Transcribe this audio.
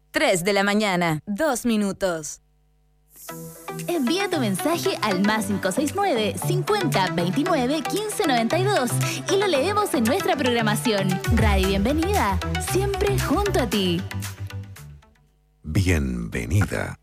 3 de la mañana, 2 minutos. Envía tu mensaje al +569 50 29 15 92 y lo leemos en nuestra programación. Radio Bienvenida, siempre junto a ti. Bienvenida.